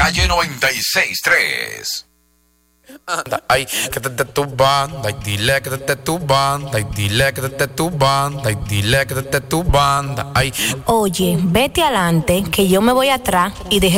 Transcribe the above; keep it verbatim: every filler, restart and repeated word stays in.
Calle noventa y seis tres. Anda, ay, quédate tu banda y dile quédate tu banda y dile quédate tu banda y dile quédate tu banda, ay. Oye, vete adelante que yo me voy atrás y dejé